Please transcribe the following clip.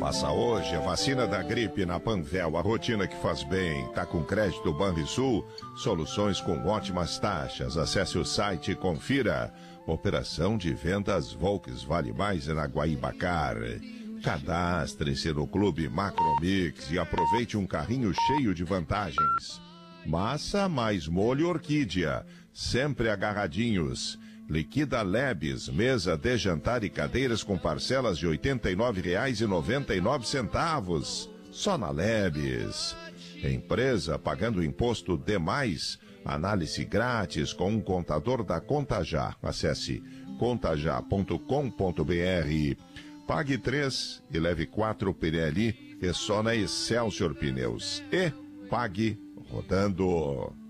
Faça hoje a vacina da gripe na Panvel, a rotina que faz bem. Tá com crédito Banrisul, soluções com ótimas taxas. Acesse o site e confira. Operação de vendas Volks Vale Mais na Guaibacar. Cadastre-se no Clube Macromix e aproveite um carrinho cheio de vantagens. Massa mais molho orquídea, sempre agarradinhos. Liquida Lebes, mesa de jantar e cadeiras com parcelas de R$ 89,99. Só na Lebes. Empresa pagando imposto demais. Análise grátis com um contador da Contajá. Acesse contajá.com.br. Pague 3 e leve 4 Pirelli. É só na Excelsior Pneus. E pague rodando.